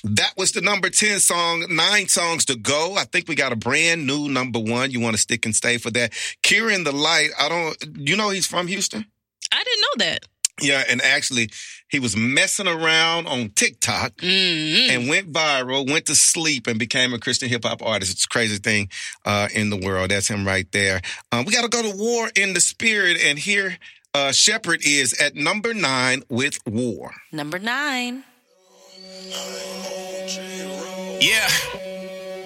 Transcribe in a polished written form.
That was the number 10 song. 9 songs to go. I think we got a brand new number 1. You want to stick and stay for that. Kieran the Light. He's from Houston? I didn't know that. Yeah, and actually, he was messing around on TikTok and went viral, went to sleep, and became a Christian hip-hop artist. It's a crazy thing in the world. That's him right there. We got to go to War in the Spirit, and here Shepherd is at number 9 with War. Number 9. Yeah.